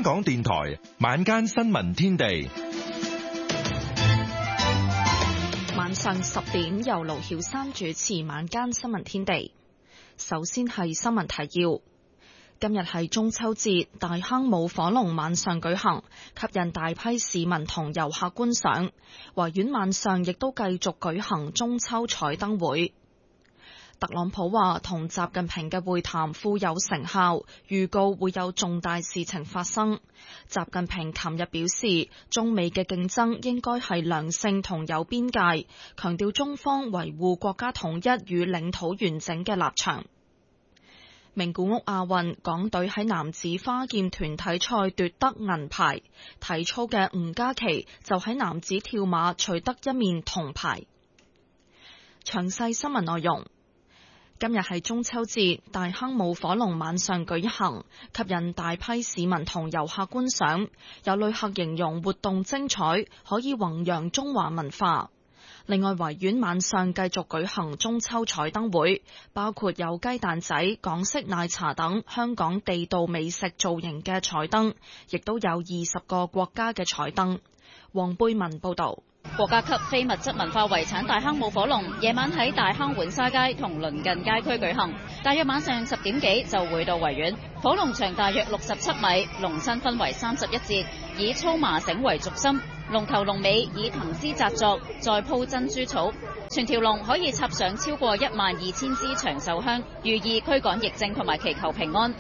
香港電台晚間新聞天地， 晚上10點由盧曉珊主持晚間新聞天地。首先係新聞提要。今日係中秋節，大坑舞火龍晚上舉行，吸引大批市民同遊客觀賞。維園晚上亦都繼續舉行中秋彩燈會。特朗普話同習近平嘅會談富有成效，預告會有重大事情發生。習近平琴日表示，中美嘅競爭應該係良性同有邊界，強調中方維護國家統一與領土完整嘅立場。名古屋亞運，港隊喺男子花劍團體賽奪得銀牌，體操嘅吳嘉琪就喺男子跳馬取得一面銅牌。詳細新聞內容。今日係中秋節，大坑舞火龍晚上舉行，吸引大批市民同遊客觀賞。有旅客形容活動精彩，可以弘揚中華文化。另外，維園晚上繼續舉行中秋彩燈會，包括有雞蛋仔、港式奶茶等香港地道美食造型嘅彩燈，亦都有20個國家嘅彩燈。黃貝文報導。 國家級非物質文化遺產大坑舞火龍夜晚喺大坑浣紗街同鄰近街區舉行，大約晚上10點幾就會到維園。火龍長大約67米，龍身分為31節，以粗麻繩為軸心，龍頭龍尾以藤絲紮作，再鋪珍珠草。全條龍可以插上超過12000支長壽香，寓意驅趕疫症同埋祈求平安。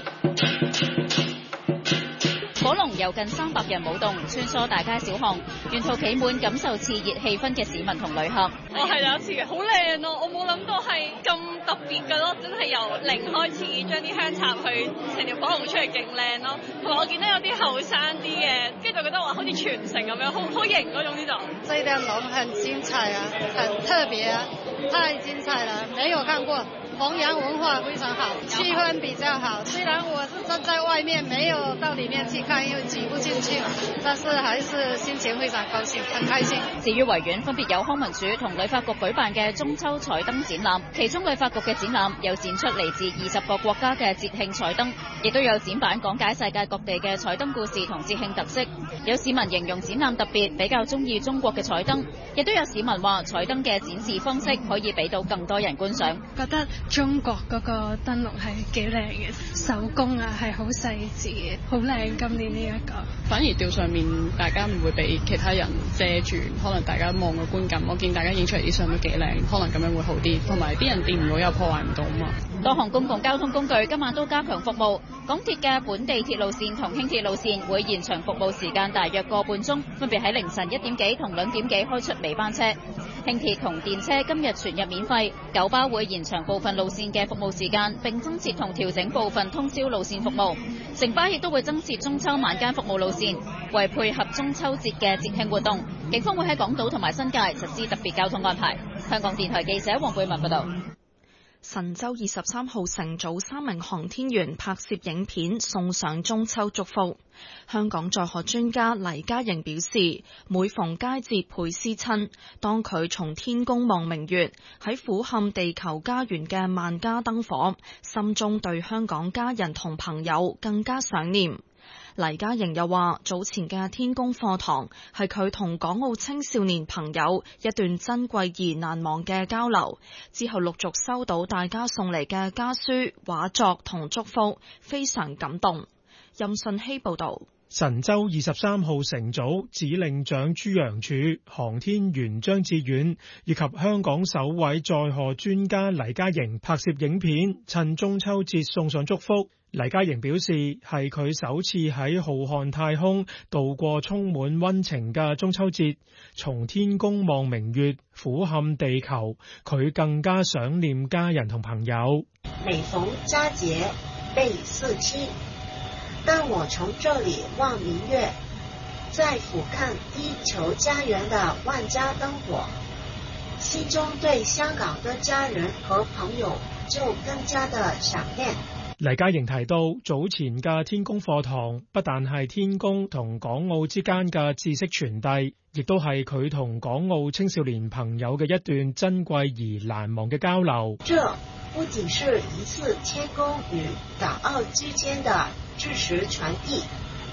火龍有近300人舞動，穿梭大街小巷，沿途企滿感受熾熱氣氛嘅市民同旅客。 我係第一次嘅，好靚咯！我冇諗到係咁特別嘅咯，真係由零開始將啲香插去，成條火龍出嚟勁靚咯。同埋我見到有啲後生啲嘅，跟住就覺得話好似傳承咁樣，好型嗰種呢度。 這條龍很精彩啊，很特別啊，太精彩了，沒有看過。弘揚文化非常好，氣氛比較好。雖然我是站在外面，沒有到裡面去看，因為擠不進去，但是還是心情非常高興，很開心。 至於維園分別有康文署同旅發局舉辦嘅中秋彩燈展覽，其中旅發局嘅展覽有展出嚟自20個國家嘅節慶彩燈，亦都有展板講解世界各地嘅彩燈故事同節慶特色。有市民形容展覽特別，比較中意中國嘅彩燈，亦都有市民話彩燈嘅展示方式可以俾到更多人觀賞。 覺得中國嗰個燈籠係幾靚嘅，手工啊係好細緻嘅，好靚。今年呢一個反而吊上面大家唔會俾其他人遮住，可能大家望個觀感，我見大家影出嚟啲相都幾靚，可能咁樣會好啲，同埋啲人掂唔到又破壞唔到嘛。 多項公共交通工具今晚都加強服務，港鐵嘅本地鐵路線同輕鐵路線會延長服務時間大約個半鐘，分別喺凌晨1點幾同2點幾開出尾班車。輕鐵同電車今日全日免費，九巴會延長部分路線嘅服務時間，並增設同調整部分通宵路線服務。城巴亦都會增設中秋晚間服務路線，為配合中秋節嘅節慶活動，警方會喺港島同埋新界實施特別交通安排。香港電台記者黃貝文報道。 神舟23號乘組3名航天員拍攝影片送上中秋祝福。香港載荷專家黎嘉瑩表示，每逢佳節倍思親，當佢從天宮望明月，喺俯瞰地球家園嘅萬家燈火，心中對香港家人同朋友更加想念。黎嘉瑩又話，早前嘅天宮課堂係佢同港澳青少年朋友一段珍貴而難忘嘅交流，之後陸續收到大家送嚟嘅家書、畫作同祝福，非常感動。任信希報道。 神舟23號乘組指令長朱楊柱、航天員張志遠以及香港首位載荷專家黎嘉瑩拍攝影片，趁中秋節送上祝福。黎嘉瑩表示，係佢首次喺浩瀚太空度過充滿溫情嘅中秋節，從天宮望明月，俯瞰地球，佢更加想念家人同朋友。 每逢佳節倍思親，當我從這裡望明月，再俯瞰地球家園的萬家燈火，心中對香港的家人和朋友就更加的想念。 黎嘉瑩提到，早前嘅天宮課堂不但係天宮同港澳之間嘅知識傳遞，亦都係佢同港澳青少年朋友嘅一段珍貴而難忘嘅交流。 這不僅是一次天宮與港澳之間的知識傳遞，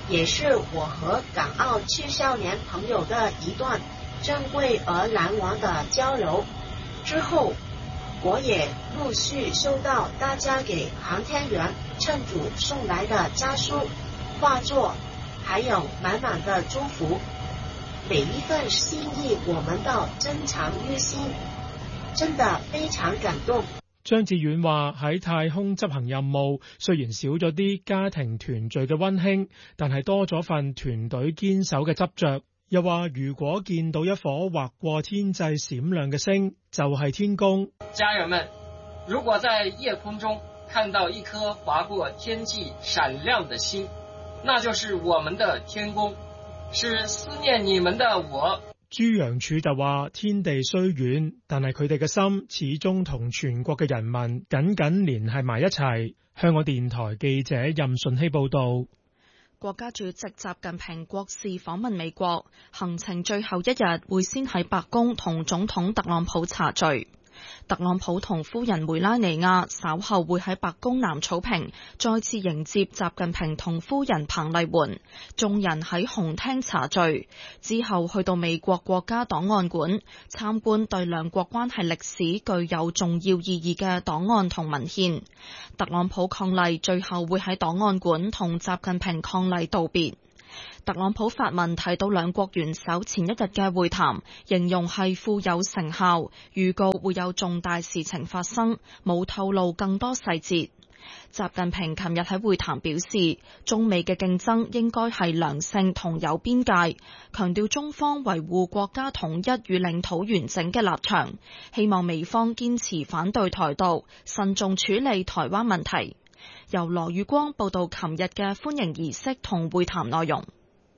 也是我和港澳青少年朋友的一段珍贵而难忘的交流。之后我也陆续收到大家给航天员乘组送来的家书、画作，还有满满的祝福。每一份心意我們都珍藏於心，真的非常感動。 張志遠話：喺太空執行任務，雖然少咗啲家庭團聚嘅溫馨，但係多咗份團隊堅守嘅執着。又話如果見到一顆劃過天際閃亮嘅星，就係天宮。 家人們，如果在夜空中看到一顆劃過天際閃亮的星，那就是我們的天宮，是思念你們的我。 朱楊柱就話：天地雖遠，但係佢哋嘅心始終同全國嘅人民緊緊連繫埋一齊。香港電台記者任順希報導。 國家主席習近平國事訪問美國，行程最後一日會先喺白宮同總統特朗普茶聚。特朗普同夫人梅拉尼亞稍後會喺白宮南草坪再次迎接習近平同夫人彭麗媛，眾人喺紅廳茶聚，之後去到美國國家檔案館參觀對兩國關係歷史具有重要意義嘅檔案同文獻。特朗普伉儷最後會喺檔案館同習近平伉儷道別。特朗普發文提到兩國元首前一日嘅會談，形容係富有成效，預告會有重大事情發生，冇透露更多細節。習近平琴日喺會談表示，中美嘅競爭應該係良性同有邊界，強調中方維護國家統一與領土完整嘅立場，希望美方堅持反對台獨，慎重處理台灣問題。由羅宇光報道琴日嘅歡迎儀式同會談內容。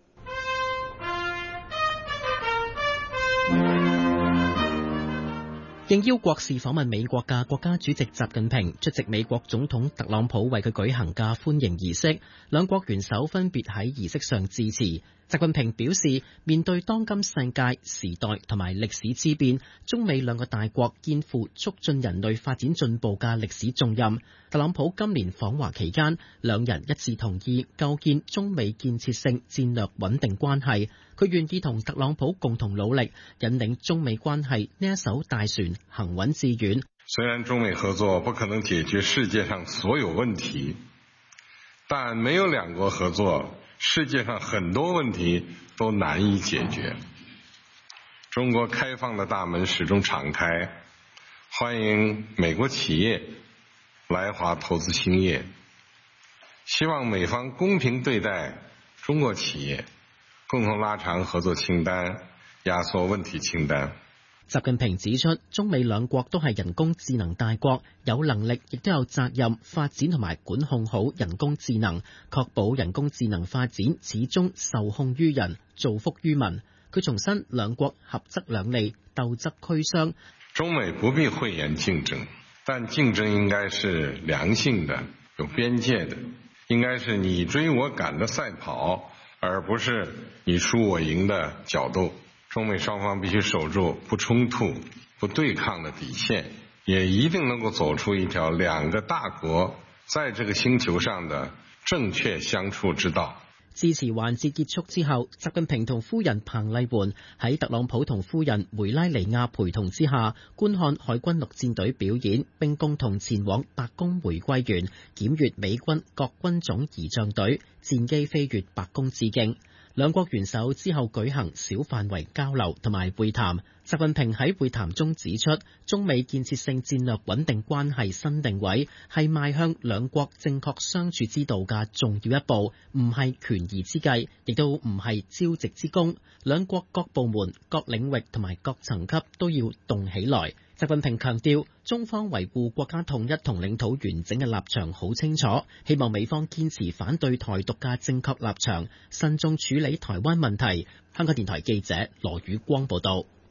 應邀國事訪問美國嘅國家主席習近平出席美國總統特朗普為佢舉行嘅歡迎儀式，兩國元首分別喺儀式上致辭。習近平表示，面對當今世界時代同埋歷史之變，中美兩個大國肩負促進人類發展進步嘅歷史重任。特朗普今年訪華期間，兩人一致同意構建中美建設性戰略穩定關係。佢願意同特朗普共同努力，引領中美關係呢一艘大船行穩致遠。 雖然中美合作不可能解決世界上所有問題，但沒有兩國合作，世界上很多問題都難以解決。中國開放的大門始終敞開，歡迎美國企業來華投資興業，希望美方公平對待中國企業，共同拉長合作清單，壓縮問題清單。 習近平指出，中美兩國都係人工智能大國，有能力亦都有責任發展同埋管控好人工智能，確保人工智能發展始終受控於人，造福於民。佢重申，兩國合則兩利，鬥則俱傷。 中美不必諱言競爭，但競爭應該是良性的、有邊界的，應該是你追我趕的賽跑，而不是你輸我贏的角鬥。中美雙方必須守住不衝突、不對抗的底線，也一定能夠走出一條兩個大國在這個星球上的正確相處之道。 致辭環節結束之後，習近平同夫人彭麗媛喺特朗普同夫人梅拉尼亞陪同之下，觀看海軍陸戰隊表演，並共同前往白宮玫瑰園檢閱美軍各軍種儀仗隊戰機飛越白宮致敬。兩國元首之後舉行小範圍交流同埋會談。習近平喺會談中指出，中美建設性戰略穩定關係新定位係邁向兩國正確相處之道嘅重要一步，唔係權宜之計，亦都唔係朝夕之功。兩國各部門、各領域同埋各層級都要動起來。習近平強調，中方維護國家統一同領土完整嘅立場好清楚，希望美方堅持反對台獨嘅正確立場，慎重處理台灣問題。香港電台記者羅宇光報道。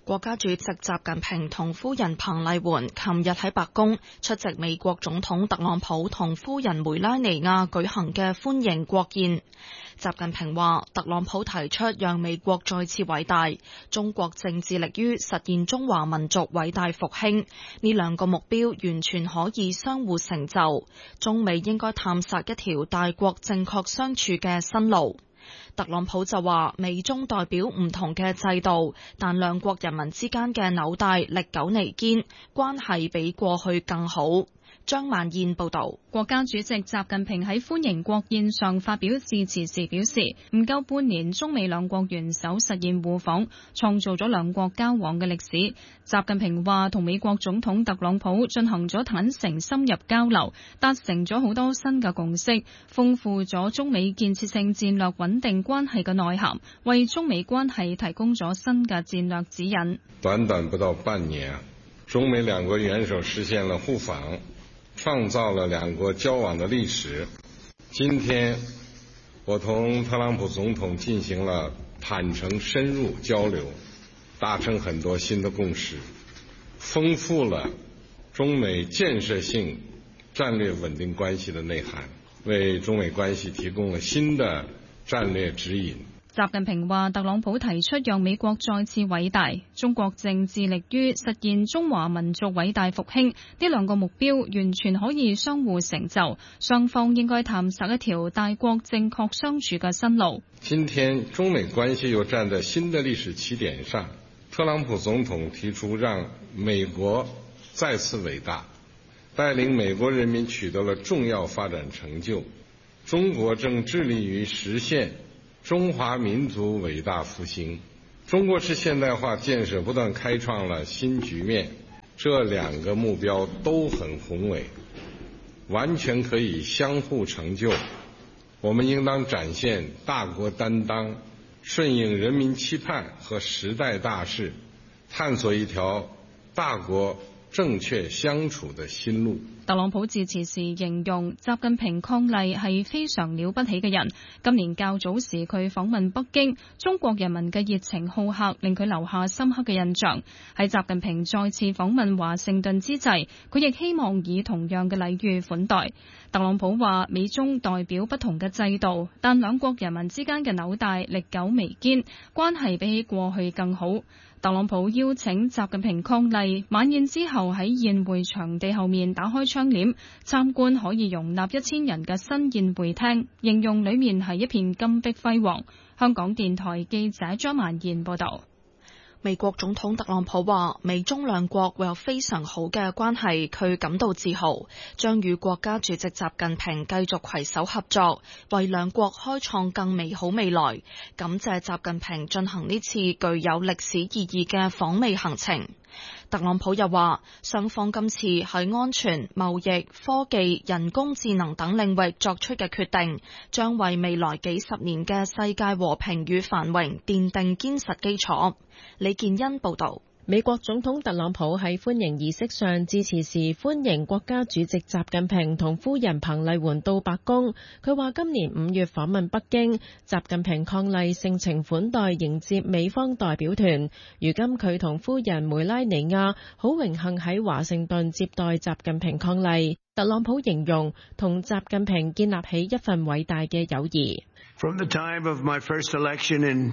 國家主席習近平同夫人彭麗媛琴日喺白宮出席美國總統特朗普同夫人梅拉尼亞舉行嘅歡迎國宴。習近平話，特朗普提出讓美國再次偉大，中國正致力於實現中華民族偉大復興，呢兩個目標完全可以相互成就，中美應該探索一條大國正確相處嘅新路。特朗普就話，美中代表唔同嘅制度，但兩國人民之間嘅紐帶歷久彌堅，關係比過去更好。張曼燕報道， 國家主席習近平喺歡迎國宴上發表致辭時表示，唔夠半年，中美兩國元首實現互訪，創造咗兩國交往嘅歷史。習近平話，同美國總統特朗普進行咗坦誠深入交流，達成咗好多新嘅共識，豐富咗中美建設性戰略穩定關係嘅內涵，為中美關係提供咗新嘅戰略指引。 短短不到半年，中美兩國元首實現了互訪，創造了兩國交往的歷史。今天，我同特朗普總統進行了坦誠深入交流，達成很多新的共識，豐富了中美建設性戰略穩定關係的內涵，為中美關係提供了新的戰略指引。 習近平話，特朗普提出讓美國再次偉大，中國正致力於實現中華民族偉大復興，呢兩個目標完全可以相互成就，雙方應該探索一條大國正確相處嘅新路。 今天中美關係又站在新的歷史起點上，特朗普總統提出讓美國再次偉大，帶領美國人民取得了重要發展成就，中國正致力於實現中華民族偉大復興，中國式現代化建設不斷開創了新局面，這兩個目標都很宏偉，完全可以相互成就。我們應當展現大國擔當，順應人民期盼和時代大勢，探索一條大國正確相處的新路。 特朗普致辭時形容習近平伉儷係非常了不起嘅人。今年較早時佢訪問北京，中國人民嘅熱情好客令佢留下深刻嘅印象。喺習近平再次訪問華盛頓之際，佢亦希望以同樣嘅禮遇款待。特朗普話，美中代表不同嘅制度，但兩國人民之間嘅紐帶歷久彌堅，關係比起過去更好。特朗普邀請習近平伉儷，晚宴之後喺宴會場地後面打開窗簾，參觀可以容納1000人嘅新宴會廳，形容裡面係一片金碧輝煌。香港電台記者張曼燕報道。 美國總統特朗普話，美中兩國會有非常好嘅關係，佢感到自豪，將與國家主席習近平繼續攜手合作，為兩國開創更美好未來。感謝習近平進行呢次具有歷史意義嘅訪美行程。特朗普又話，雙方今次喺安全、貿易、科技、人工智能等領域作出嘅決定，將為未來幾十年嘅世界和平與繁榮奠定堅實基礎。李建恩報道。 美國總統特朗普喺歡迎儀式上致辭時，歡迎國家主席習近平同夫人彭麗媛到白宮。佢話今年5月訪問北京，習近平伉儷盛情款待迎接美方代表團。如今佢同夫人梅拉尼亞好榮幸喺華盛頓接待習近平伉儷。特朗普形容同習近平建立起一份偉大嘅友誼。 From the time of my first election in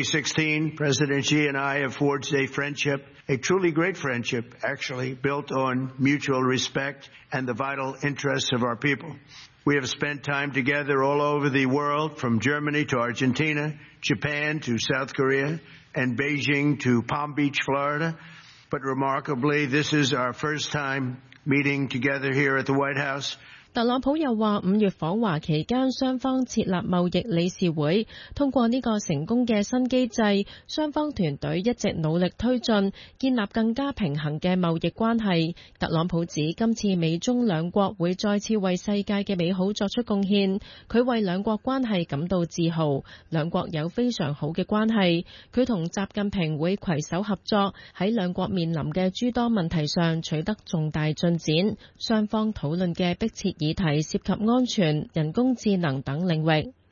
2016, President Xi and I have forged a friendship, a truly great friendship, actually, built on mutual respect and the vital interests of our people. We have spent time together all over the world, from Germany to Argentina, Japan to South Korea, and Beijing to Palm Beach, Florida. But remarkably, this is our first time meeting together here at the White House. 特朗普又話5月訪華期間，雙方設立貿易理事會，通過呢個成功嘅新機制，雙方團隊一直努力推進，建立更加平衡嘅貿易關係。特朗普指今次美中兩國會再次為世界嘅美好作出貢獻，佢為兩國關係感到自豪，兩國有非常好嘅關係。佢同習近平會攜手合作，喺兩國面臨嘅諸多問題上取得重大進展。雙方討論嘅迫切議題涉及安全、人工智能等領域。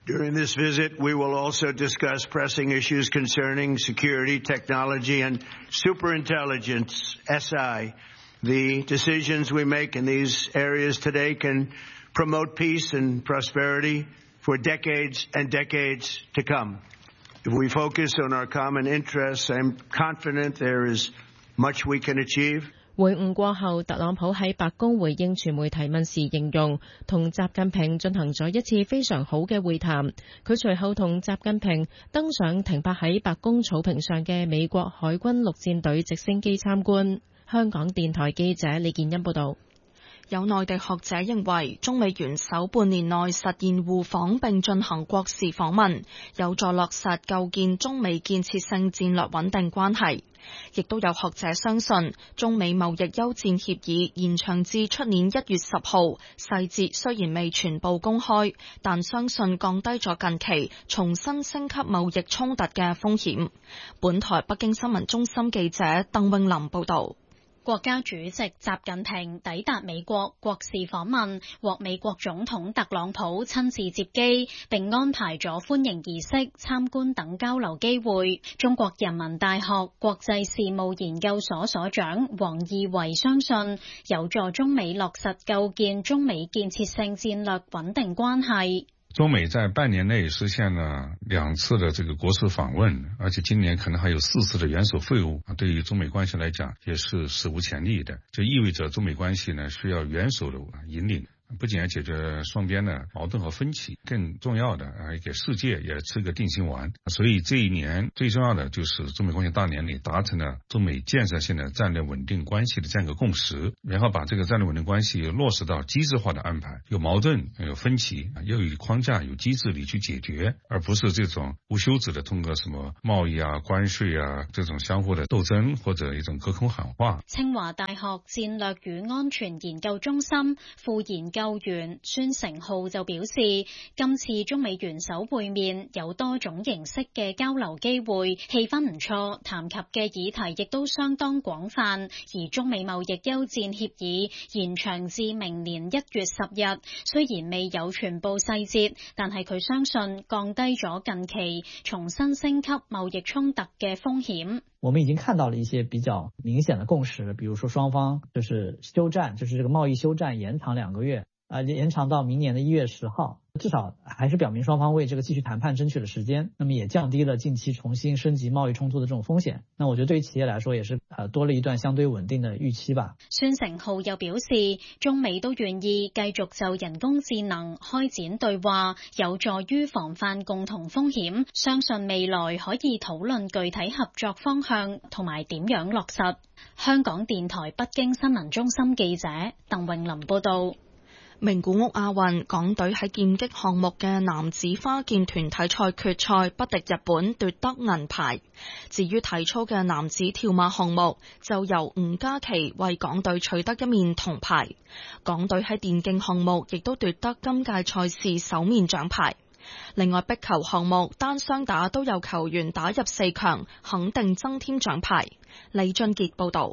During this visit, we will also discuss pressing issues concerning security, technology, and superintelligence, SI. The decisions we make in these areas today can promote peace and prosperity for decades and decades to come. If we focus on our common interests, I'm confident there is much we can achieve. 會晤過後，特朗普喺白宮回應傳媒提問時形容，同習近平進行咗一次非常好嘅會談。佢隨後同習近平登上停泊喺白宮草坪上嘅美國海軍陸戰隊直升機參觀。香港電台記者李建欣報道。 有內地學者認為，中美元首半年內實現互訪並進行國事訪問，有助落實構建中美建設性戰略穩定關係。亦都有學者相信，中美貿易休戰協議延長至出年1月10號，細節雖然未全部公開，但相信降低咗近期重新升級貿易衝突嘅風險。本台北京新聞中心記者鄧詠琳報導。 國家主席習近平抵達美國國事訪問，獲美國總統特朗普親自接機，並安排咗歡迎儀式、參觀等交流機會。中國人民大學國際事務研究所所長王義維相信，有助中美落實構建中美建設性戰略穩定關係。 中美在半年內實現了2次的這個國事訪問，而且今年可能還有4次的元首會晤，對於中美關係來講也是史無前例的。這意味着中美關係呢需要元首的引領，不僅要解決雙邊的矛盾和分歧，更重要的給世界也吃個定心丸。所以這一年最重要的就是中美關係大年裡達成了中美建設性的戰略穩定關係的這樣一個共識，然後把這個戰略穩定關係落實到機制化的安排，有矛盾有分歧要有框架有機制裡去解決，而不是這種無休止的通過什麼貿易啊關稅啊這種相互的鬥爭或者一種隔空喊話。 清華大學戰略與安全研究中心副研究員孫成浩就表示，今次中美元首會面有多種形式嘅交流機會，氣氛唔錯，談及嘅議題亦都相當廣泛。而中美貿易休戰協議延長至明年1月10日，雖然未有全部細節，但係佢相信降低咗近期重新升級貿易衝突嘅風險。 我們已經看到了一些比較明顯的共識，比如說雙方就是休戰，就是這個貿易休戰延長2個月，延長到明年的1月10號，至少還是表明雙方為這個繼續談判爭取了時間，那麼也降低了近期重新升級貿易衝突的這種風險。那我覺得對於企業來說也是多了一段相對穩定的預期吧。 孫成浩又表示，中美都願意繼續就人工智能開展對話，有助於防範共同風險，相信未來可以討論具體合作方向同埋點樣落實。香港電台北京新聞中心記者鄧詠琳報道。 名古屋亞運，港隊喺劍擊項目嘅男子花劍團體賽決賽不敵日本，奪得銀牌。至於體操嘅男子跳馬項目，就由吳嘉琪為港隊取得一面銅牌。港隊喺電競項目亦都奪得今屆賽事首面獎牌。另外，壁球項目單雙打都有球員打入4強，肯定增添獎牌。李俊傑報道。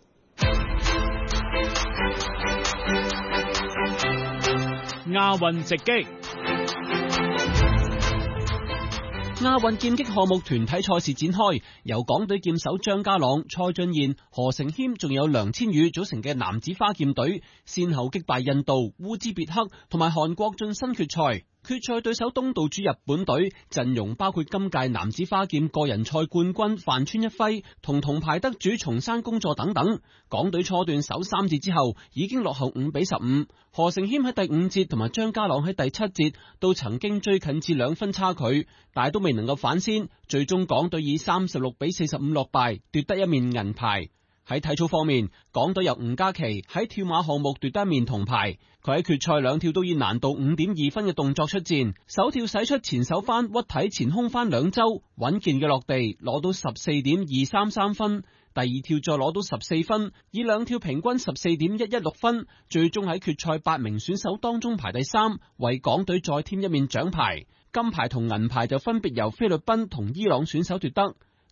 亞運直擊。亞運劍擊項目團體賽事展開，由港隊劍手張家朗、蔡俊彥、何成謙仲有梁千羽組成嘅男子花劍隊，先後擊敗印度、烏茲別克同埋韓國晉身決賽。決賽對手東道主日本隊，陣容包括今屆男子花劍個人賽冠軍范川一輝同銅牌得主松山恭助等等。港隊初段首3節之後已經落後5-15，何成謙喺第5節同埋張家朗喺第7節都曾經追近至2分差距，但都未能夠反先，最終港隊以36-45落敗，奪得一面銀牌。喺體操方面，港隊由吳嘉琪喺跳馬項目奪得一面銅牌。佢喺決賽2跳都以難度 5.2 分嘅動作出戰，首跳使出前手翻屈體前空翻2周，穩健嘅落地攞到 14.233 分。第2跳再攞到14分，以2跳平均 14.116 分，最終喺決賽8名選手當中排第3，為港隊再添一面獎牌。金牌同銀牌就分別由菲律賓同伊朗選手奪得。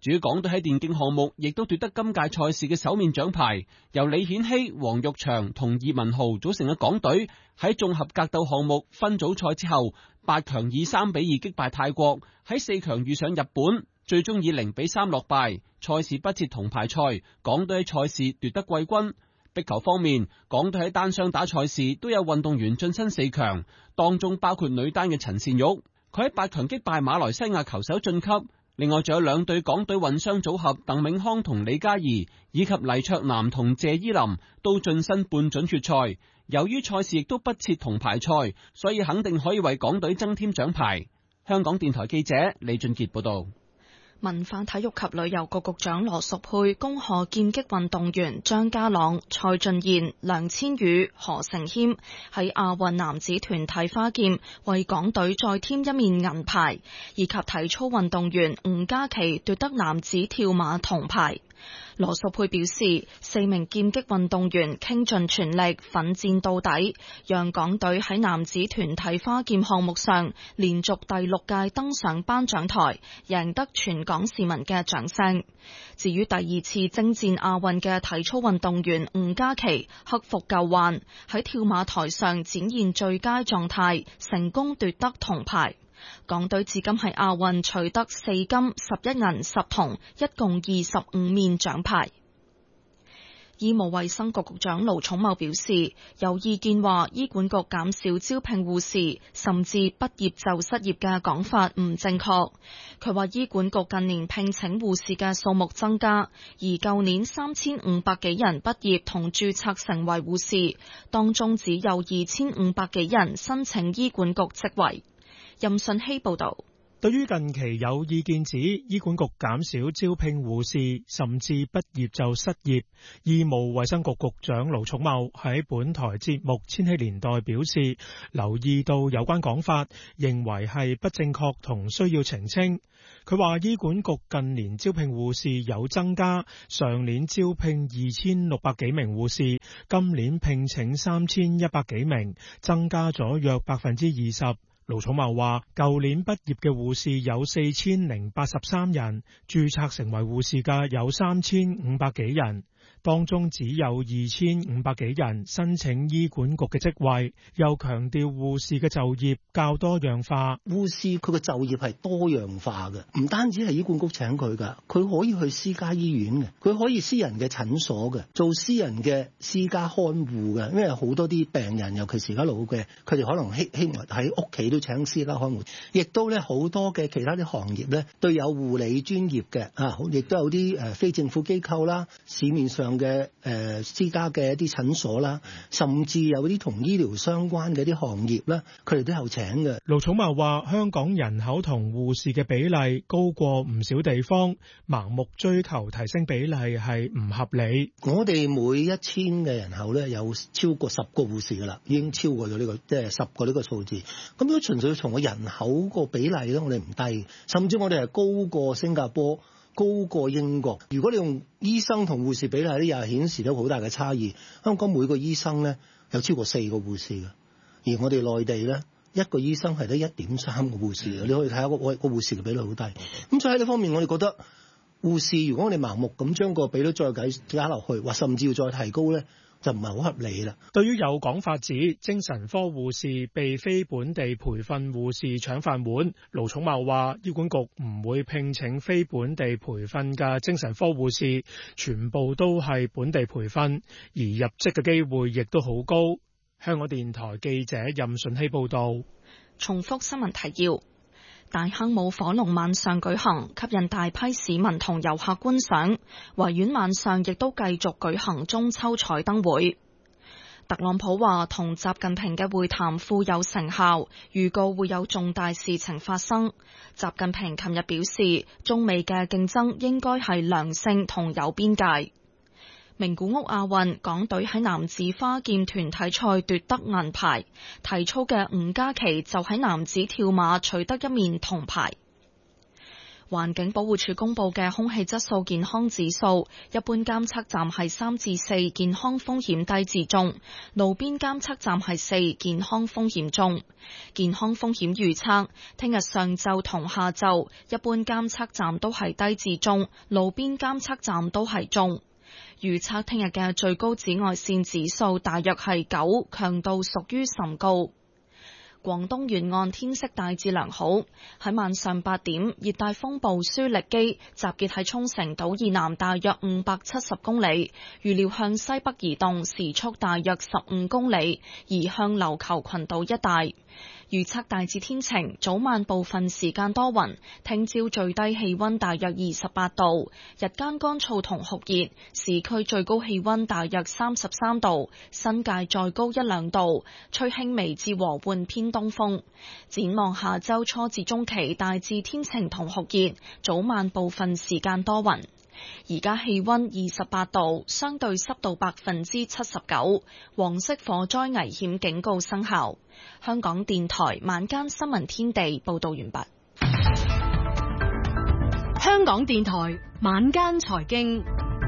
至於港隊喺電競項目，亦都奪得今屆賽事嘅首面獎牌。由李顯希、黃玉祥同葉文豪組成嘅港隊喺綜合格鬥項目分組賽之後，8強以3-2擊敗泰國，喺4強遇上日本，最終以0-3落敗。賽事不設銅牌賽，港隊喺賽事奪得季軍。壁球方面，港隊喺單雙打賽事都有運動員晉身4強，當中包括女單嘅陳善玉，佢喺8強擊敗馬來西亞球手晉級。另外仲有2對港隊混雙組合鄧銘康同李嘉怡，以及黎卓南同謝依林都晉身半準決賽。由於賽事亦都不設銅牌賽，所以肯定可以為港隊增添獎牌。香港電台記者李俊傑報道。 文化體育及旅遊局局長羅淑佩恭賀劍擊運動員張家朗、蔡俊彥、梁千羽、何成謙喺亞運男子團體花劍為港隊再添一面銀牌，以及體操運動員吳嘉琪奪得男子跳馬銅牌。羅淑佩表示，4名劍擊運動員傾盡全力奮戰到底，讓港隊喺男子團體花劍項目上連續第6屆登上頒獎台，贏得全港市民嘅掌聲。至於第2次征戰亞運嘅體操運動員吳嘉琪，克服舊患，喺跳馬台上展現最佳狀態，成功奪得銅牌。港隊至今喺亞運取得4金、11銀、10銅，一共25面獎牌。醫務衛生局局長盧寵茂表示，有意見話醫管局減少招聘護士，甚至畢業就失業嘅講法唔正確。佢話醫管局近年聘請護士嘅數目增加，而舊年3500幾人畢業同註冊成為護士，當中只有2500幾人申請醫管局職位。任信希報道。 對於近期有意見指醫管局減少招聘護士，甚至畢業就失業，醫務衛生局局長盧寵茂喺本台節目《千禧年代》表示，留意到有關講法，認為係不正確同需要澄清。佢話醫管局近年招聘護士有增加，上年招聘2600幾名護士，今年聘請3100幾名，增加咗約 20%。盧寵茂話，舊年畢業嘅護士有4083人，註冊成為護士嘅有3500幾人，當中只有2500幾人申請醫管局嘅職位。又強調護士嘅就業較多樣化， 護士佢嘅就業係多樣化嘅，唔單止係醫管局請佢㗎，佢可以去私家醫院嘅，佢可以私人嘅診所嘅，做私人嘅私家看護嘅，因為好多啲病人，尤其是而家老嘅，佢哋可能希望喺屋企都請私家看護，亦都咧好多嘅其他啲行業咧都有護理專業嘅亦都有啲非政府機構啦，市面上嘅私家嘅一啲診所啦，甚至有啲同醫療相關嘅啲行業啦，佢哋都有請嘅。 盧寵茂話，香港人口同護士嘅比例高過唔少地方，盲目追求提升比例係唔合理。 我哋每1000嘅人口咧有超過10個護士噶啦，已經超過咗呢個即係10個呢個數字。咁如果純粹從個人口個比例咧，我哋唔低，甚至我哋係高過新加坡，高過英國。如果你用醫生同護士比例咧，又係顯示到好大嘅差異。香港每個醫生咧有超過4個護士嘅，而我哋內地咧一個醫生係得1.3個護士嘅。你可以睇下個護士嘅比率好低。咁所以喺呢方面，我哋覺得護士如果我哋盲目咁將個比率再加落去，或甚至要再提高咧，就唔係好合理啦。 對於有講法指精神科護士被非本地培訓護士搶飯碗，盧寵茂話醫管局唔會聘請非本地培訓嘅精神科護士，全部都係本地培訓，而入職嘅機會亦都好高。香港電台記者任順希報道。 重複新聞提要。大坑舞火龍晚上舉行，吸引大批市民同遊客觀賞。維園晚上亦都繼續舉行中秋彩燈會。特朗普話同習近平嘅會談富有成效，預告會有重大事情發生。習近平琴日表示，中美嘅競爭應該係良性同有邊界。名古屋亞運，港隊喺男子花劍團體賽奪得銀牌，體操嘅吳嘉琪就喺男子跳馬取得一面銅牌。 環境保護署公布嘅空氣質素健康指數，一般監測站係3至4，健康風險低至中；路邊監測站係4，健康風險中。健康風險預測，聽日上晝同下晝，一般監測站都係低至中，路邊監測站都係中。預測聽日嘅最高紫外線指數大約係9，強度屬於甚高。廣東沿岸天色大致良好。喺晚上8點，熱帶風暴舒力基集結喺沖繩島以南大約570公里，預料向西北移動，時速大約15公里，移向琉球群島一帶。預測大致天晴，早晚部分時間多雲，聽朝最低氣溫大約28度，日間乾燥同酷熱，市區最高氣溫大約33度，新界再高1-2度，吹輕微至和緩偏東風。展望下周初至中期大致天晴同酷熱，早晚部分時間多雲。而家氣溫28度，相對濕度79%，黃色火災危險警告生效。香港電台晚間新聞天地報道完畢。 香港電台晚間財經，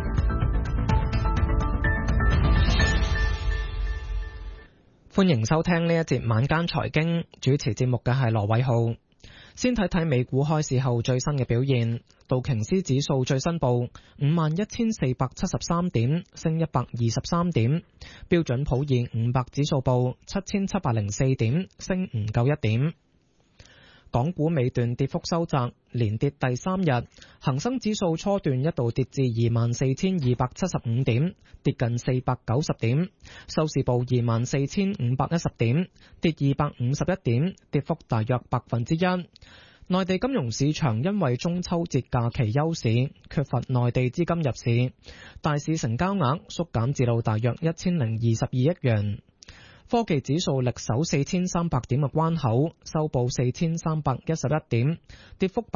歡迎收聽呢一節晚間財經，主持節目嘅係羅偉浩。先睇睇美股開市後最新嘅表現，道瓊斯指數最新報51,473點，升123點；標準普爾500指數報7,704點，升唔夠1點。港股尾段跌幅收窄，連跌第3日，恒生指數初段一度跌至24,275點，跌近490點，收市報24,510點，跌251點，跌幅大約1%。內地金融市場因為中秋節假期休市，缺乏內地資金入市，大市成交額縮減至到大約1022億元。科技指數力守4300點嘅關口，收報4311點，跌幅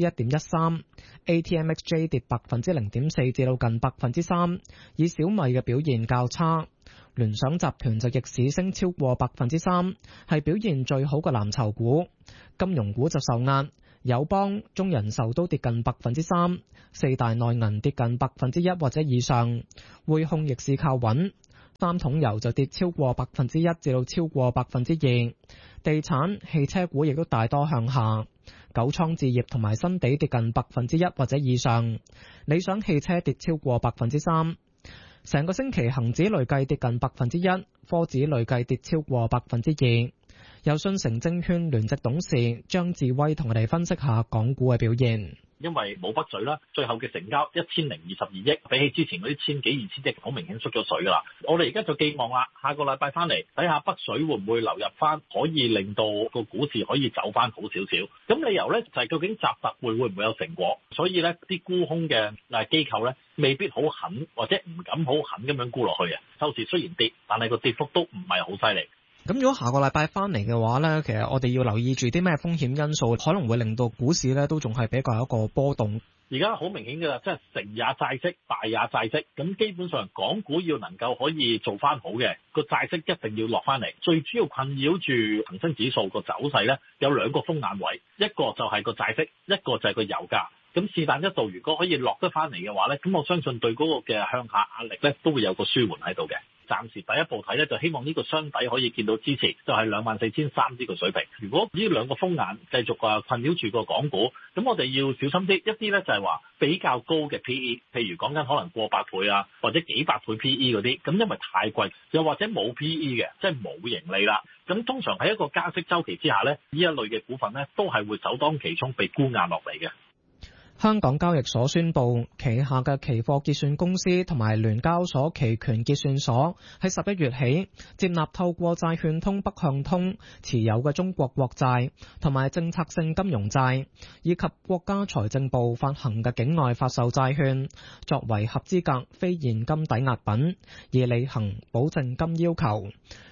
1.13%。ATMXJ 跌0.4%至到近3%，以小米嘅表現較差。聯想集團就逆市升超過3%，係表現最好嘅藍籌股。金融股就受壓，友邦、中人壽都跌近3%，四大內銀跌近1%或者以上，匯控逆市靠穩。三桶油就跌超過1%至到超過2%，地產、汽車股亦都大多向下，九倉置業同埋新地跌近1%或者以上，理想汽車跌超過3%。成個星期恒指累計跌近1%，科指累計跌超過2%。由信誠證券聯席董事張志威同我哋分析下港股嘅表現。 因為冇北水啦，最後嘅成交1022億，比起之前嗰啲千幾2000億，好明顯縮咗水噶啦。我哋而家就寄望啦，下個禮拜翻嚟睇下北水會唔會流入翻，可以令到個股市可以走翻好少少。咁理由呢，就係究竟習特會唔會有成果？所以呢啲沽空嘅機構呢，未必好狠或者唔敢好狠咁樣沽落去嘅。收市雖然跌，但係個跌幅都唔係好犀利。 咁如果下個禮拜翻嚟嘅話呢，其實我哋要留意住啲咩風險因素，可能會令到股市呢都仲係比較一個波動。 而家好明顯嘅啦，即係成也債息，敗也債息。咁基本上港股要能夠可以做翻好嘅，個債息一定要落翻嚟。最主要困擾住恒生指數個走勢呢，有兩個風眼位，一個就係個債息，一個就係個油價。咁是但一度如果可以落得翻嚟嘅話呢，咁我相信對嗰個嘅向下壓力呢都會有個舒緩喺度嘅。暫時第一步睇咧，就希望呢個雙底可以見到支持，就係24,300呢個水平。如果呢兩個風眼繼續困擾住個港股，咁我哋要小心啲。一啲咧就係話比較高嘅 PE， 譬如講緊可能過百倍啊，或者幾百倍 PE 嗰啲，咁因為太貴，又或者冇 PE 嘅，即係冇盈利啦。咁通常喺一個加息週期之下咧，呢一類嘅股份咧都係會首當其衝被沽壓落嚟嘅。 香港交易所宣布，旗下嘅期貨結算公司同埋聯交所期權結算所喺11月起接納透過債券通北向通持有嘅中國國債同埋政策性金融債，以及國家財政部發行嘅境外發售債券，作為合資格非現金抵押品，以履行保證金要求。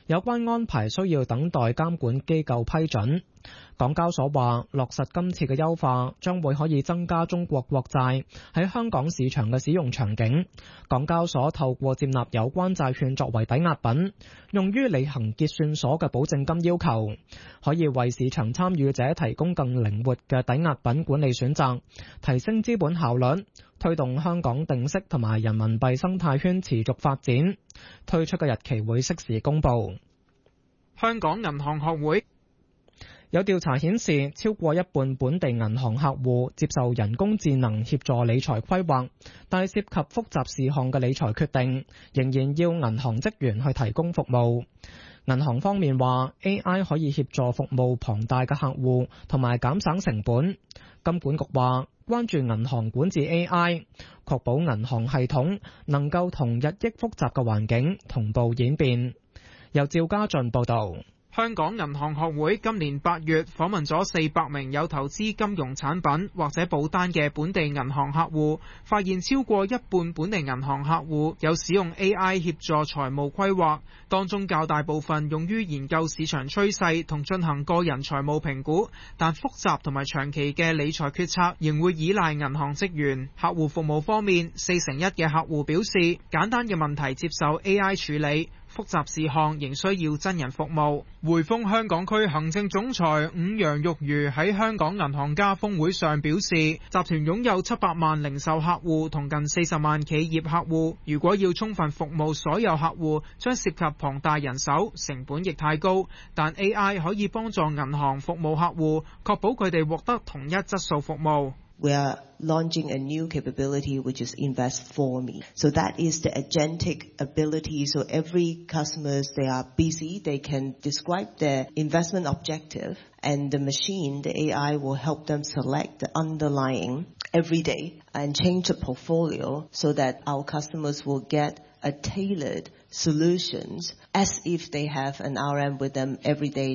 有關安排需要等待監管機構批准。港交所話，落實今次嘅優化，將會可以增加中國國債喺香港市場嘅使用場景。港交所透過接納有關債券作為抵押品，用於履行結算所嘅保證金要求，可以為市場參與者提供更靈活嘅抵押品管理選擇，提升資本效率，推動香港定息同埋人民幣生態圈持續發展。推出嘅日期會適時公佈。 香港銀行學會有調查顯示，超過一半本地銀行客戶接受人工智能協助理財規劃，但係涉及複雜事項嘅理財決定，仍然要銀行職員去提供服務。銀行方面話 AI 可以協助服務龐大嘅客戶同埋減省成本。金管局話關注銀行管治 AI， 確保銀行系統能夠同日益複雜嘅環境同步演變。由趙家俊報導。 香港銀行學會今年8月訪問咗400名有投資金融產品或者保單嘅本地銀行客戶，發現超過一半本地銀行客戶有使用 AI 協助財務規劃，當中較大部分用於研究市場趨勢同進行個人財務評估，但複雜同埋長期嘅理財決策仍會依賴銀行職員。客戶服務方面，41%嘅客戶表示簡單嘅問題接受 AI 處理，複雜事項仍需要真人服務。匯豐香港區行政總裁伍楊玉如喺香港銀行家峰會上表示，集團擁有700萬零售客戶同近40萬企業客戶，如果要充分服務所有客戶，將涉及龐大人手，成本亦太高。但 AI 可以幫助銀行服務客戶，確保佢哋獲得同一質素服務。 We are launching a new capability which is Invest for Me. So that is the agentic ability. So every customers, they are busy, they can describe their investment objective and the machine, the AI will help them select the underlying every day and change the portfolio so that our customers will get a tailored solutions as if they have an RM with them every day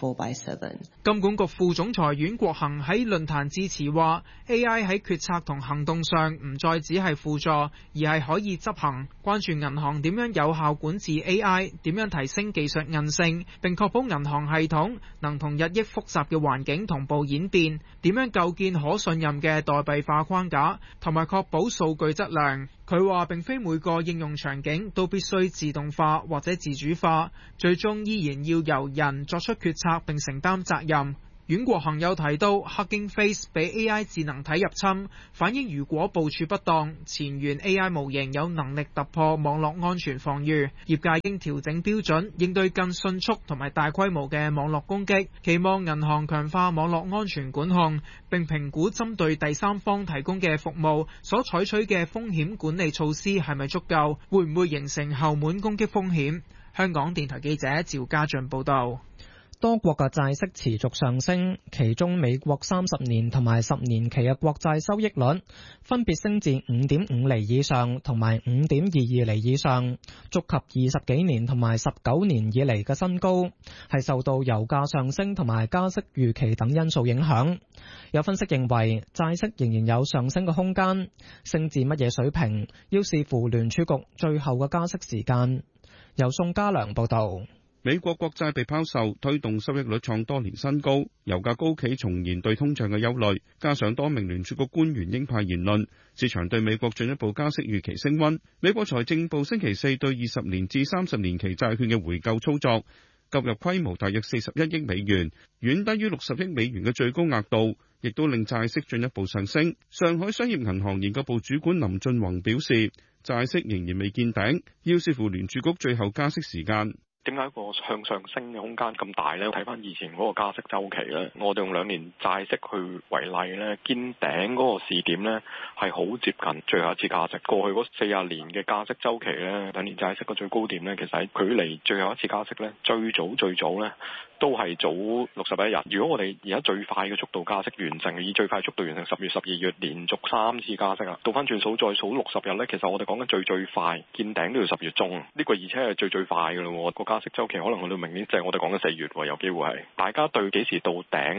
24/7. 金管局副總裁阮國恒喺論壇致辭話 AI 喺決策同行動上唔再只係輔助，而係可以執行。關注銀行點樣有效管治 AI， 點樣提升技術韌性，並確保銀行系統能同日益複雜嘅環境同步演變，點樣構建可信任嘅代幣化框架，同埋確保數據質量。佢話並非每個應用場景都必須自動化或者自主化，最終依然要由人作出決策並承擔責任。阮國恒有提到 Hugging Face 俾 AI 智能體入侵，反映如果部署不當，前沿 AI 模型有能力突破網絡安全防禦。業界應調整標準，應對更迅速同埋大規模嘅網絡攻擊。期望銀行強化網絡安全管控，並評估針對第三方提供嘅服務所採取嘅風險管理措施係咪足夠，會唔會形成後門攻擊風險。香港電台記者趙家俊報道。 多國嘅債息持續上升，其中美國30年同埋10年期嘅國債收益率分別升至 5.5 厘以上同埋 5.22 厘以上，觸及20幾年同埋19年以嚟嘅新高，係受到油價上升同埋加息預期等因素影響。有分析認為，債息仍然有上升嘅空間，升至乜嘢水平，要視乎聯儲局最後嘅加息時間。由宋家良報導。 美國國債被拋售，推動收益率創多年新高，油價高企重燃對通脹嘅憂慮，加上多名聯儲局官員鷹派言論，市場對美國進一步加息預期升溫。美國財政部星期四對20年至30年期債券嘅回購操作購入規模大約41億美元，遠低於60億美元嘅最高額度，亦都令債息進一步上升。上海商業銀行研究部主管林俊宏表示，債息仍然未見頂，要視乎聯儲局最後加息時間。 點解個向上升嘅空間咁大呢？睇翻以前嗰個加息週期呢，我哋用2年債息去為例呢，見頂嗰個時點呢係好接近最後一次加息。過去嗰40年嘅加息週期呢，2年債息嘅最高點呢，其實喺距離最後一次加息呢，最早呢都係早61日。如果我哋而家最快嘅速度加息完成，以最快速度完成10月、12月連續3次加息啦，倒翻轉數再數60日呢，其實我哋講緊最快見頂都要10月中，呢個而且係最快嘅咯。個加息週期可能去到明年，即係我哋講緊4月有機會係。大家對幾時到頂呢？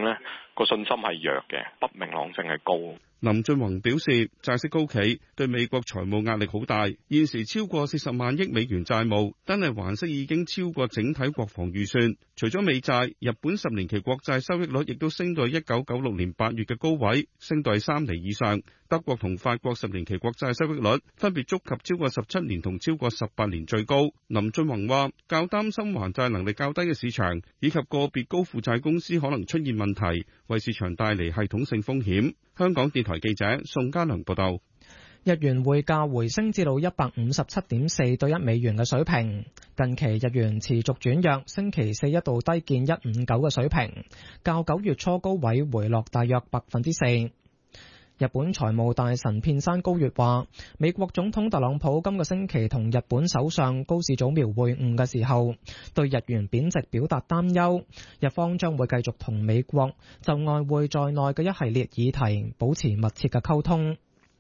個信心係弱嘅，不明朗性係高。 林俊宏表示，債息高企對美國財務壓力好大，現時超過40萬億美元債務，單係還息已經超過整體國防預算。除咗美債，日本10年期國債收益率亦都升到1996年8月嘅高位，升到3厘以上。德國同法國10年期國債收益率分別觸及超過17年同超過18年最高。林俊宏話，較擔心還債能力較低嘅市場，以及個別高負債公司可能出現問題，為市場帶嚟系統性風險。香港電台記者宋家良報道。 日元匯價回升至到157.4對1美元嘅水平，近期日元持續轉弱，星期四一度低見159嘅水平，較9月初高位回落大約4%。日本財務大臣片山高月話，美國總統特朗普今個星期同日本首相高市早苗會晤嘅時候，對日元貶值表達擔憂，日方將會繼續同美國就外匯在內嘅一系列議題保持密切嘅溝通。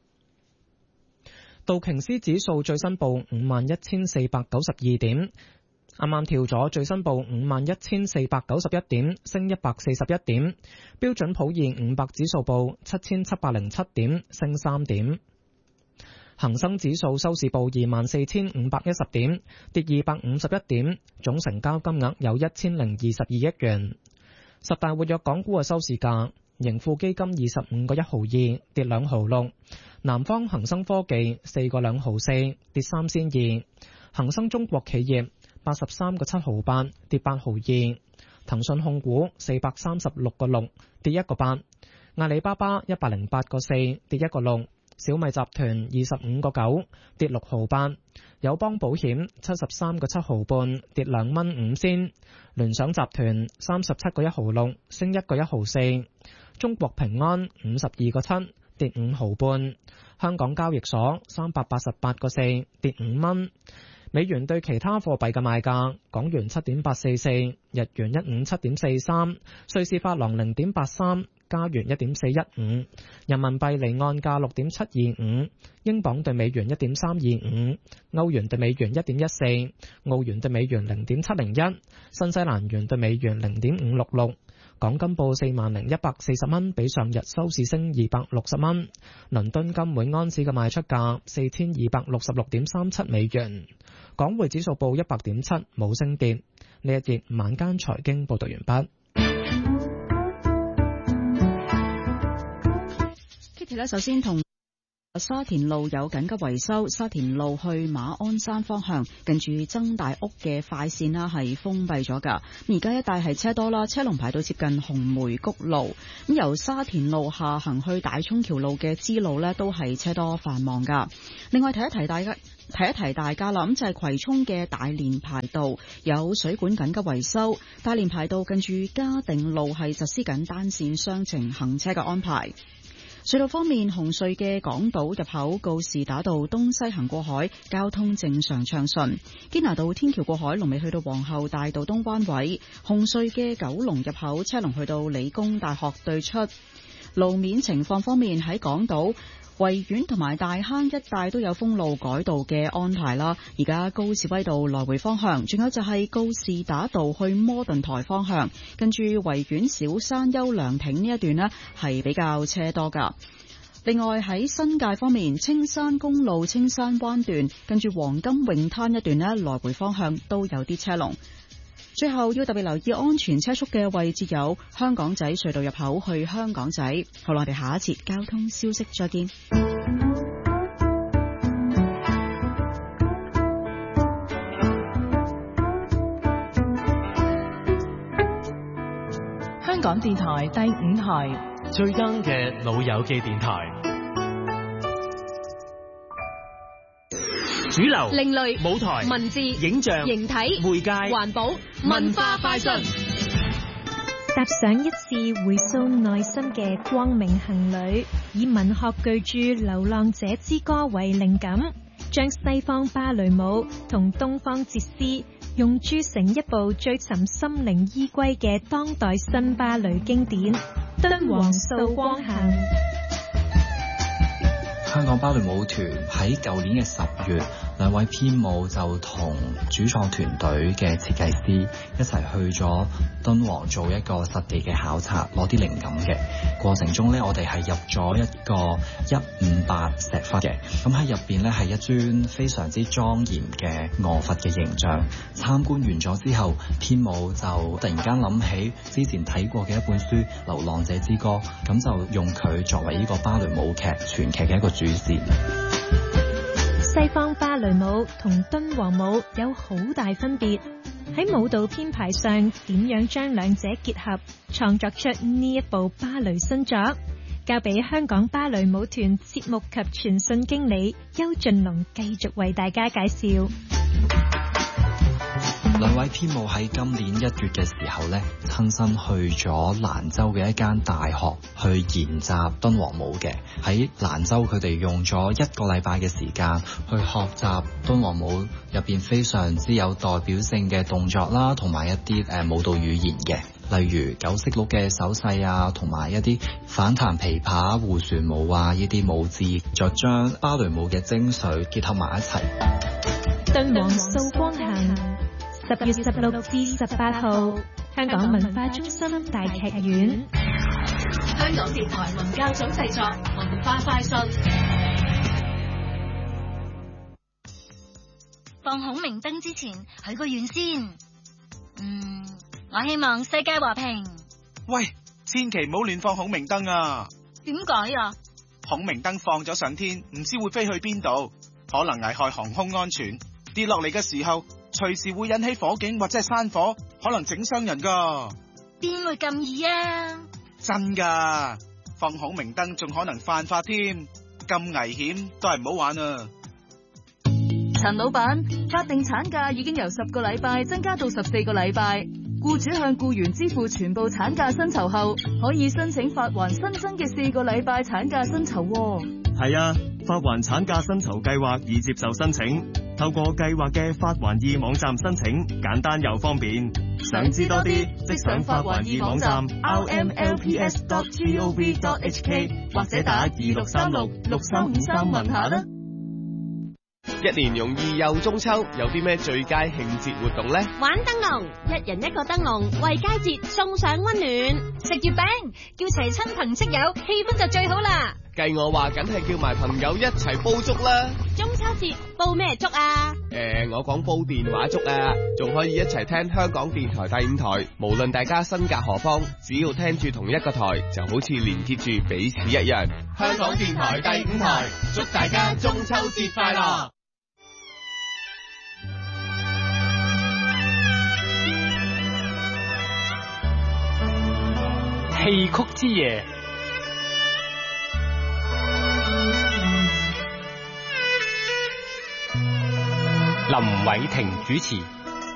道瓊斯指數最新報51,492點，啱啱跳咗，最新報51,491點，升141點。標準普爾500指數報7,707點，升3點。恒生指數收市報24,510點，跌251點，總成交金額有1,022億元。十大活躍港股嘅收市價，盈富基金25個1毫2，跌2毫6。南方恒生科技4個2毫4，跌3仙2。恒生中國企業83個7毫8，跌8毫2。騰訊控股436個6，跌1個8。阿里巴巴108個4，跌1個6。小米集團25個9，跌6毫8。友邦保險73個7毫半，跌2蚊5仙。聯想集團37個1毫6，升1個1毫4。中國平安52個7，跌5毫半。香港交易所388個4，跌5蚊。美元對其他貨幣嘅賣價，港元7.844，日元157.43，瑞士法郎0.83，加元1.415，人民幣離岸價6.725，英鎊對美元1.325，歐元對美元1.14，澳元對美元0.701，新西蘭元對美元0.566。港金報40,140蚊，比上日收市升260蚊。倫敦金每安士嘅賣出價4266.37美元。港匯指數報100.7，冇升跌。呢一節晚間財經報道完畢。 Kitty 咧，首先同沙田路有緊急維修，沙田路去馬鞍山方向近住曾大屋嘅快線啦係封閉咗噶，而家一帶係車多啦，車龍排到接近紅梅谷路。咁由沙田路下行去大涌橋路嘅支路呢都係車多繁忙噶。另外提一提大家啦，咁就係葵涌嘅大連排道有水管緊急維修，大連排道近住嘉定路係實施緊單線雙程行車嘅安排。隧道方面，紅隧嘅港島入口告士打道東西行過海，交通正常暢順；堅拿道天橋過海，龍尾去到皇后大道東灣位。紅隧嘅九龍入口車龍去到理工大學對出。路面情況方面，喺港島維園同埋大坑一帶都有封路改道嘅安排啦。而家高士威道來回方向，仲有就係告士打道去摩頓台方向，跟住維園小山丘涼亭呢一段呢係比較車多噶。另外喺新界方面，青山公路青山灣段跟住黃金泳灘一段呢來回方向都有啲車龍。最後要特別留意安全車速嘅位置有香港仔隧道入口去香港仔。好啦，我哋下一節交通消息再見。 香港電台第5台最 young 嘅老友記電台。主流、 另類、 舞台、 文字、 影像、 形體、 媒介、 環保、文化快訊， 踏上一次回溯內心嘅光明行旅，以文學巨著《流浪者之歌》為靈感，將西方芭蕾舞同東方哲思融鑄成一部追尋心靈依歸嘅當代新芭蕾經典《敦煌掃光行》。 香港芭蕾舞團喺舊年嘅10月兩位編舞就同主創團隊嘅設計師一齊去咗敦煌做一個實地嘅考察，攞啲靈感嘅過程中呢，我哋係入咗一個158石窟嘅，咁喺入邊呢，係一尊非常之莊嚴嘅臥佛嘅形象。參觀完咗之後，編舞就突然間諗起之前睇過嘅一本書《流浪者之歌》，咁就用佢作為呢個芭蕾舞劇全劇嘅一個主線。 西方芭蕾舞同敦煌舞有好大分別，喺舞蹈編排上點樣將兩者結合，創作出呢一部芭蕾新作，交俾香港芭蕾舞團節目及傳訊經理邱俊龍繼續為大家介紹。 兩位編舞喺今年1月嘅時候呢，親身去咗蘭州嘅一間大學去研習敦煌舞嘅。喺蘭州佢哋用咗1個禮拜嘅時間去學習敦煌舞入邊非常之有代表性嘅動作啦，同埋一啲舞蹈語言嘅，例如九色鹿嘅手勢啊，同埋一啲反彈琵琶、胡旋舞啊，呢啲舞姿就將芭蕾舞嘅精髓結合埋一齊。 敦煌掃光行10月16至18號，香港文化中心大劇院。 香港電台文教組製作，文化快訊。 放孔明燈之前，許個願先。我希望世界和平。 喂，千祈唔好亂放孔明燈啊！ 點解啊？ 孔明燈放咗上天，唔知會飛去邊度，可能危害航空安全。跌落嚟嘅時候，隨時會引起火警或者係山火，可能整傷人噶。 邊會咁易啊？ 真噶，放孔明燈仲可能犯法添，咁危險都係唔好玩啊！ 陳老闆，法定產假已經由10個禮拜增加到14個禮拜，僱主向僱員支付全部產假薪酬後，可以申請發還新增嘅4個禮拜產假薪酬。 係啊，發還產假薪酬計劃已接受申請，透過計劃嘅發還易網站申請，簡單又方便。想知多啲，即上發還易網站 rmlps.gov.hk 或者打26366353問下啦。 一年容易又中秋，有啲咩最佳慶節活動呢？ 玩燈籠，一人一個燈籠，為佳節送上溫暖。食月餅，叫齊親朋戚友，氣氛就最好啦。 計我話，梗係叫埋朋友一齊煲粥啦。 中秋節煲咩粥啊？ 我講煲電話粥啊，仲可以一齊聽香港電台第5台。無論大家身隔何方，只要聽住同一個台，就好似連結住彼此一樣。 香港電台第5台，祝大家中秋節快樂！ 戲曲之夜，林偉霆主持。